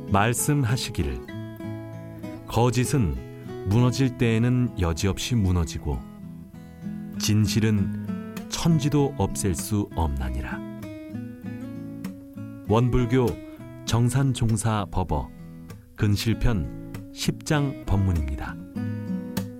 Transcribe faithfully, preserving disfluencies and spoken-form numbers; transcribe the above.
말씀하시기를 거짓은 무너질 때에는 여지없이 무너지고 진실은 천지도 없앨 수 없나니라. 원불교 정산종사 법어 근실편 십 장 법문입니다.